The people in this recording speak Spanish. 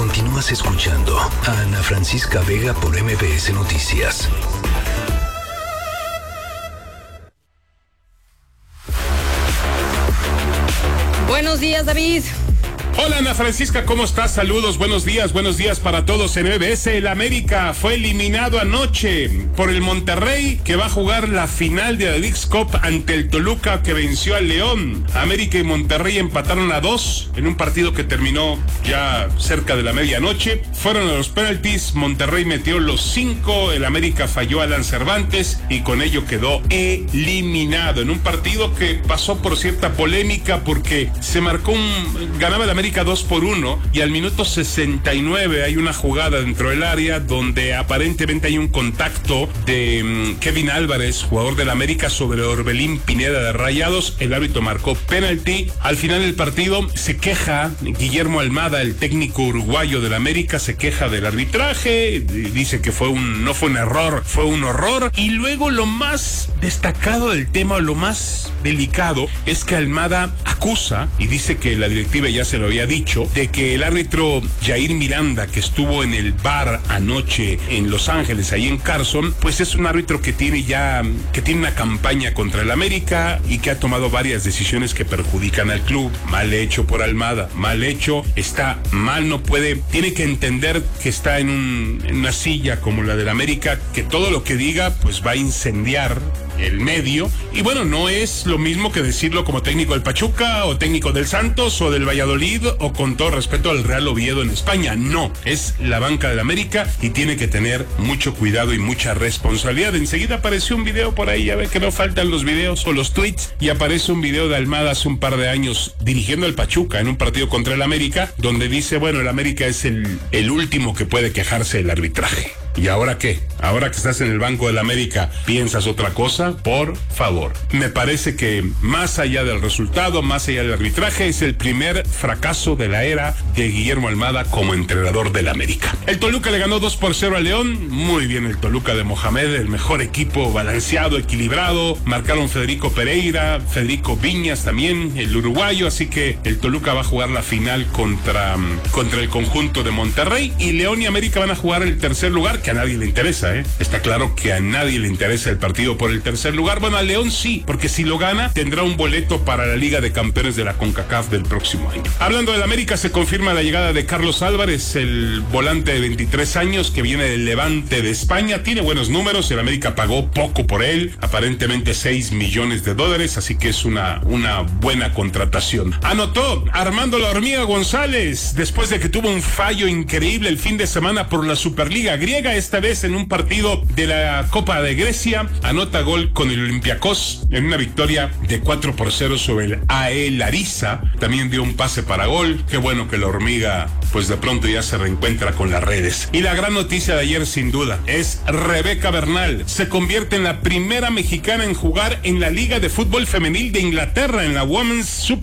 Continúas escuchando a Ana Francisca Vega por MBS Noticias. Buenos días, David. Hola Ana Francisca, ¿cómo estás? Saludos, buenos días para todos en MBS. El América fue eliminado anoche por el Monterrey, que va a jugar la final de la Leagues Cup ante el Toluca, que venció al León. América y Monterrey empataron a 2 en un partido que terminó ya cerca de la medianoche. Fueron a los penaltis, Monterrey metió los 5, el América falló a Alan Cervantes y con ello quedó eliminado en un partido que pasó por cierta polémica porque se marcó ganaba el América 2-1 y al minuto 69 hay una jugada dentro del área donde aparentemente hay un contacto de Kevin Álvarez, jugador del América, sobre Orbelín Pineda de Rayados. El árbitro marcó penalti. Al final del partido se queja Guillermo Almada, el técnico uruguayo del América, se queja del arbitraje, dice que no fue un error, fue un horror. Y luego lo más destacado del tema, lo más delicado, es que Almada acusa y dice que la directiva ya se lo había dicho, de que el árbitro Jair Miranda, que estuvo en el VAR anoche en Los Ángeles, ahí en Carson, pues es un árbitro que tiene una campaña contra el América y que ha tomado varias decisiones que perjudican al club. Mal hecho por Almada, mal hecho, está mal, tiene que entender que está en una silla como la del América, que todo lo que diga pues va a incendiar el medio, y bueno, no es lo mismo que decirlo como técnico del Pachuca o técnico del Santos o del Valladolid o con todo respeto al Real Oviedo en España. No, es la banca del América y tiene que tener mucho cuidado y mucha responsabilidad. Enseguida apareció un video por ahí, ya ve que no faltan los videos o los tweets, y aparece un video de Almada hace un par de años dirigiendo al Pachuca en un partido contra el América, donde dice, bueno, el América es el último que puede quejarse del arbitraje. ¿Y ahora qué? Ahora que estás en el banco del América, ¿piensas otra cosa? Por favor. Me parece que más allá del resultado, más allá del arbitraje, es el primer fracaso de la era de Guillermo Almada como entrenador del América. El Toluca le ganó 2-0 a León. Muy bien el Toluca de Mohamed, el mejor equipo, balanceado, equilibrado. Marcaron Federico Pereira, Federico Viñas también, el uruguayo. Así que el Toluca va a jugar la final contra el conjunto de Monterrey. Y León y América van a jugar el tercer lugar, que a nadie le interesa, ¿eh? Está claro que a nadie le interesa el partido por el tercer lugar. Bueno, a León sí, porque si lo gana, tendrá un boleto para la Liga de Campeones de la CONCACAF del próximo año. Hablando del América, se confirma la llegada de Carlos Álvarez, el volante de 23 años que viene del Levante de España. Tiene buenos números, el América pagó poco por él, aparentemente $6 millones, así que es una buena contratación. Anotó Armando La Hormiga González, después de que tuvo un fallo increíble el fin de semana por la Superliga griega, esta vez en un partido de la Copa de Grecia, anota gol con el Olympiacos en una victoria de 4-0 sobre el AE Larissa. También dio un pase para gol. Qué bueno que la Hormiga pues de pronto ya se reencuentra con las redes. Y la gran noticia de ayer, sin duda, es Rebeca Bernal. Se convierte en la primera mexicana en jugar en la Liga de Fútbol Femenil de Inglaterra, en la Women's Super